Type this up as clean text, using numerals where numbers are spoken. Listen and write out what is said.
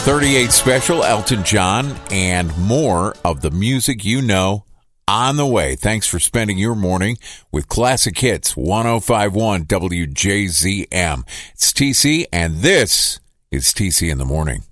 38 special, Elton John, and more of the music you know on the way. Thanks for spending your morning with Classic Hits 105.1 WJZM. It's TC, and this is TC in the Morning.